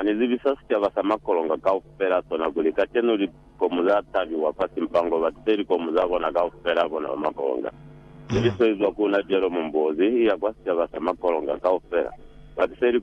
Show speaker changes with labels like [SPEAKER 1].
[SPEAKER 1] ni zibisa sichava samakolonga kaufera tona kuli kachenuli komuza tabi wapasi mpango batiseri komuza kona kaufera kona makolonga zibiso izwa kuna jero mumbozi iya kwa sichava samakolonga kaufera batiseri